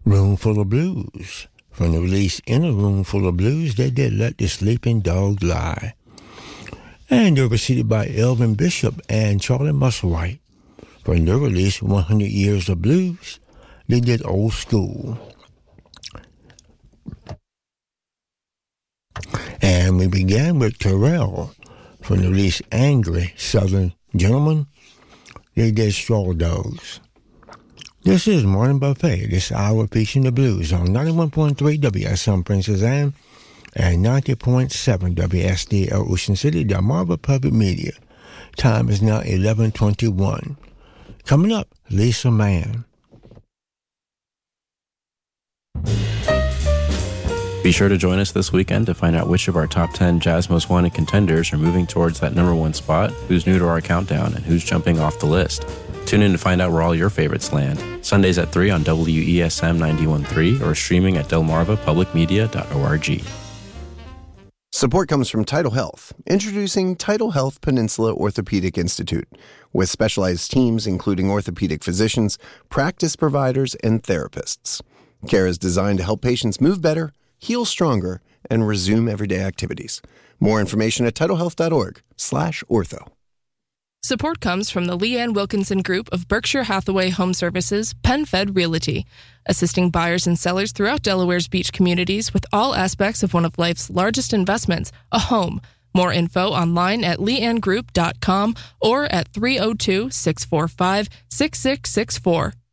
Room Full of Blues. From the release In a Room Full of Blues, they did Let the Sleeping Dog Lie. And they were preceded by Elvin Bishop and Charlie Musselwhite. From their release 100 Years of Blues, they did Old School. And we began with Terrell. From the release Angry Southern Gentleman, they did Straw Dogs. This is Morning Buffet, this hour featuring the blues on 91.3 WSM Princess Anne and 90.7 WSDL Ocean City, Delmarva Public Media. Time is now 11:21. Coming up, Lisa Mann. Be sure to join us this weekend to find out which of our top 10 Jazz Most Wanted contenders are moving towards that number one spot, who's new to our countdown, and who's jumping off the list. Tune in to find out where all your favorites land. Sundays at 3 on WESM 91.3 or streaming at delmarvapublicmedia.org. Support comes from Tidal Health, introducing Tidal Health Peninsula Orthopedic Institute, with specialized teams including orthopedic physicians, practice providers, and therapists. Care is designed to help patients move better, heal stronger, and resume everyday activities. More information at tidalhealth.org/ortho. Support comes from the Leanne Wilkinson Group of Berkshire Hathaway Home Services, PenFed Realty, assisting buyers and sellers throughout Delaware's beach communities with all aspects of one of life's largest investments, a home. More info online at leannegroup.com or at 302-645-6664.